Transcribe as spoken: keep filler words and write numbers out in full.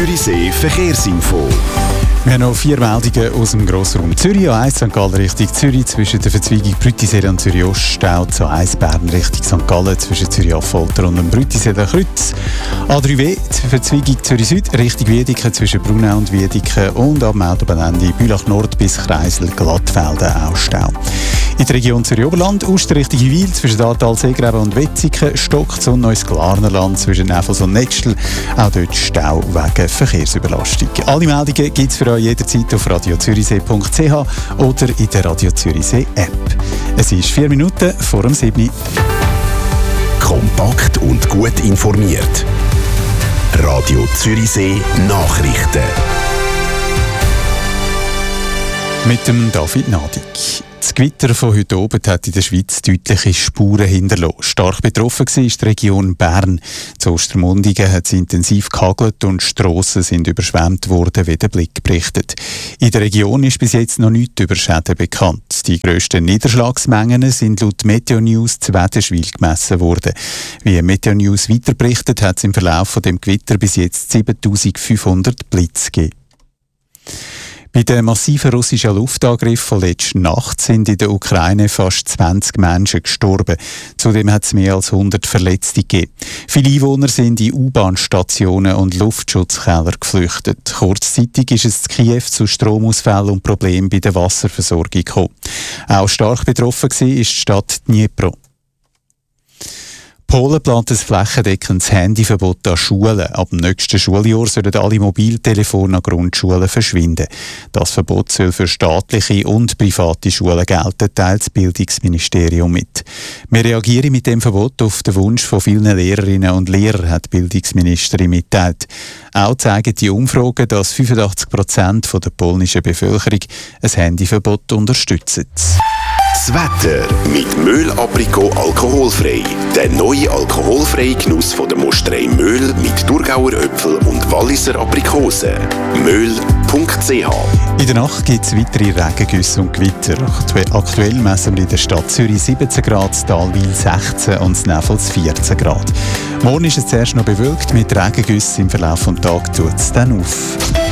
Zürichsee Verkehrsinfo. Wir haben noch vier Meldungen aus dem Grossraum Zürich. A eins Sankt Gallen Richtung Zürich zwischen der Verzweigung Brüttisee und Zürich Ost staut. A eins Bern Richtung Sankt Gallen zwischen Zürich Affolter und dem Brüttisee Kreuz. A drei W Verzweigung Zürich Süd Richtung Wiedeke zwischen Brunau und Wiedeke und am Autobahnende Bülach Nord bis Kreisel Glattfelden auch Stau. In der Region Zürich Oberland Oster Richtung Wil zwischen Atal Seegräben und Wetzikon stockt und Neues Glarnerland zwischen Nefels und Nextel. Auch dort Stau wegen Verkehrsüberlastung. Alle Meldungen gibt es für euch jederzeit auf radio zürichsee punkt c h oder in der Radio Zürichsee App. Es ist vier Minuten vor dem sieben. Kompakt und gut informiert. Radio Zürichsee Nachrichten. Mit dem David Nadig. Das Gewitter von heute Abend hat in der Schweiz deutliche Spuren hinterlassen. Stark betroffen war die Region Bern. Zu Ostermundigen hat es intensiv gehagelt und Strassen sind überschwemmt worden, wie der Blick berichtet. In der Region ist bis jetzt noch nichts über Schäden bekannt. Die grössten Niederschlagsmengen sind laut Meteo News zu Wädenswil gemessen worden. Wie Meteo News weiter berichtet, hat es im Verlauf von dem Gewitter bis jetzt siebentausendfünfhundert Blitze gegeben. Bei dem massiven russischen Luftangriff von letzter Nacht sind in der Ukraine fast zwanzig Menschen gestorben. Zudem hat es mehr als hundert Verletzte gegeben. Viele Einwohner sind in U-Bahn-Stationen und Luftschutzkeller geflüchtet. Kurzzeitig ist es in Kiew zu Stromausfällen und Problemen bei der Wasserversorgung gekommen. Auch stark betroffen war die Stadt Dnipro. Polen plant ein flächendeckendes Handyverbot an Schulen. Ab dem nächsten Schuljahr sollen alle Mobiltelefone an Grundschulen verschwinden. Das Verbot soll für staatliche und private Schulen gelten, teilt das Bildungsministerium mit. Wir reagieren mit dem Verbot auf den Wunsch von vielen Lehrerinnen und Lehrern, hat die Bildungsministerin mitteilt. Auch zeigen die Umfragen, dass fünfundachtzig Prozent der polnischen Bevölkerung ein Handyverbot unterstützen. Das Wetter mit Möhl Aprikot alkoholfrei. Der neue alkoholfreie Genuss von der Mosterei Möhl mit Thurgauer Äpfel und Walliser Aprikosen. möhl punkt c h. In der Nacht gibt es weitere Regengüsse und Gewitter. Aktuell messen wir in der Stadt Zürich siebzehn Grad, in Talwil sechzehn und in Nefels vierzehn Grad. Morgen ist es zuerst noch bewölkt mit Regengüssen. Im Verlauf des Tages tut es dann auf.